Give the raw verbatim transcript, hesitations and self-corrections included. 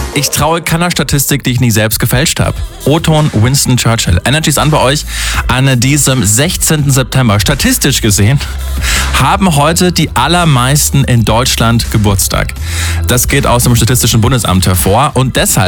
Ich traue keiner Statistik, die ich nie selbst gefälscht habe. O-Ton Winston Churchill. Energy ist an bei euch an diesem sechzehnten September. Statistisch gesehen haben heute die allermeisten in Deutschland Geburtstag. Das geht aus dem Statistischen Bundesamt hervor und deshalb